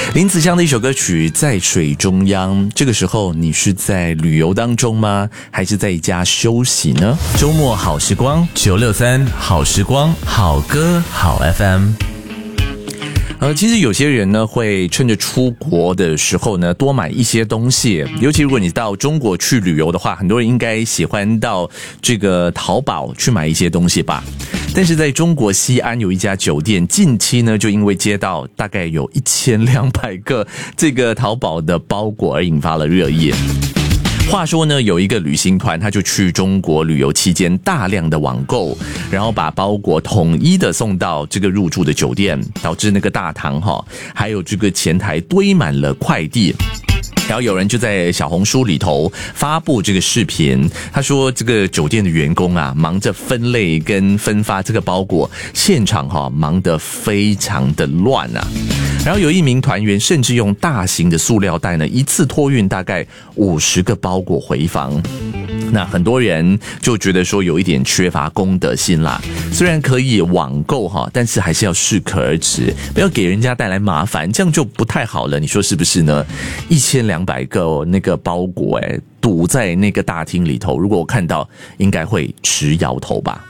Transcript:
林子祥的一首歌曲《在水中央》，这个时候你是在旅游当中吗？还是在家休息呢？ 周末好时光963好时光，好歌好 FM。 其实有些人呢会趁着出国的时候呢多买一些东西，尤其如果你到中国去旅游的话，很多人应该喜欢到这个淘宝去买一些东西吧。但是在中国西安有一家酒店，近期呢就因为接到大概有1200个这个淘宝的包裹而引发了热议。话说呢，有一个旅行团，他就去中国旅游期间大量的网购，然后把包裹统一的送到这个入住的酒店，导致那个大堂还有这个前台堆满了快递。然后有人就在小红书里头发布这个视频，他说这个酒店的员工啊，忙着分类跟分发这个包裹，现场忙得非常的乱啊。然后有一名团员甚至用大型的塑料袋呢，一次托运大概50个包裹回房。那很多人就觉得说有一点缺乏公德心啦，虽然可以网购但是还是要适可而止，不要给人家带来麻烦，这样就不太好了，你说是不是呢？1200个那个包裹堵在那个大厅里头，如果我看到应该会直摇头吧。